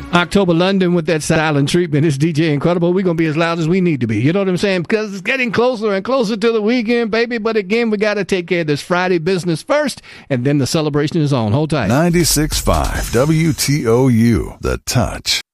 October London with that silent treatment. It's DJ Incredible. We're going to be as loud as we need to be. You know what I'm saying? Because it's getting closer and closer to the weekend, baby. But again, we got to take care of this Friday business first, and then the celebration is on. Hold tight. 96.5 WTOU, The Touch.